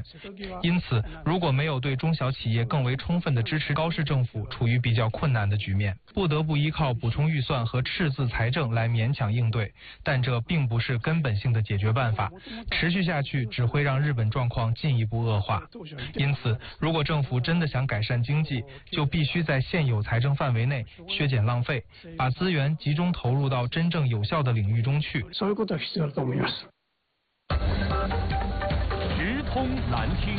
因此，如果没有对中小企业更为充分的支持，高市政府处于比较困难的局面，不得不依靠补充预算和赤字财政来勉强应对，但这并不是根本性的解决办法，持续下去只会让日本状况进一步恶化。因此，如果政府真的想改善经济，就必须在现有财政范围内削减浪费，把资源集中投入到真正有效的领域中去。 そういうことが必要だと思います。 直通南听。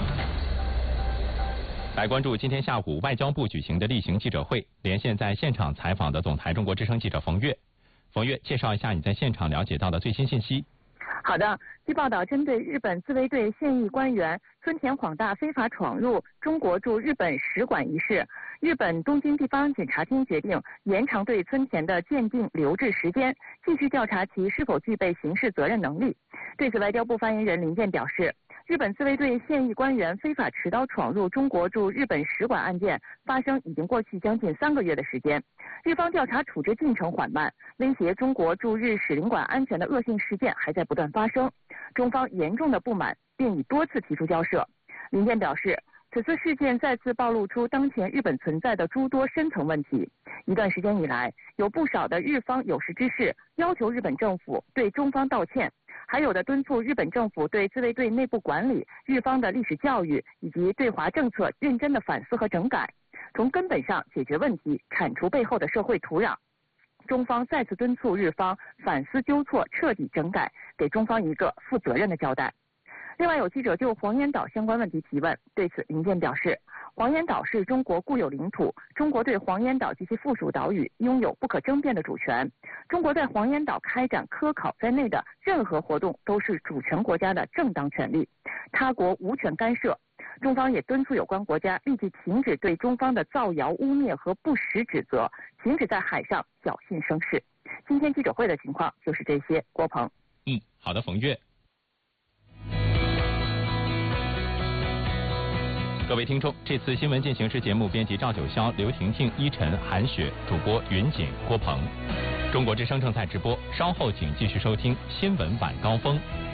来关注今天下午外交部举行的例行记者会，连线在现场采访的总台中国之声记者冯月。冯月，介绍一下你在现场了解到的最新信息。 好的，据报道，针对日本自卫队现役官员村田广大非法闯入中国驻日本使馆一事，日本东京地方检察厅决定延长对村田的鉴定留置时间，继续调查其是否具备刑事责任能力。对此，外交部发言人林健表示，日本自卫队现役官员非法持刀闯入中国驻日本使馆案件发生已经过去将近3个月的时间，日方调查处置进程缓慢，威胁中国驻日使领馆安全的恶性事件还在不断发生，中方严重的不满，并已多次提出交涉。林健表示，此次事件再次暴露出当前日本存在的诸多深层问题。一段时间以来，有不少的日方有识之士要求日本政府对中方道歉，还有的敦促日本政府对自卫队内部管理、日方的历史教育以及对华政策认真的反思和整改，从根本上解决问题，铲除背后的社会土壤。中方再次敦促日方反思纠错，彻底整改，给中方一个负责任的交代。另外，有记者就黄岩岛相关问题提问，对此林健表示，黄岩岛是中国固有领土，中国对黄岩岛及其附属岛屿拥有不可争辩的主权，中国在黄岩岛开展科考在内的任何活动都是主权国家的正当权利，他国无权干涉。中方也敦促有关国家立即停止对中方的造谣污蔑和不实指责，停止在海上侥幸生事。今天记者会的情况就是这些，郭鹏。 好的，冯月。各位听众，这次新闻进行时节目编辑赵九霄、刘婷婷、依晨、韩雪，主播云锦、郭鹏。中国之声正在直播，稍后请继续收听新闻晚高峰。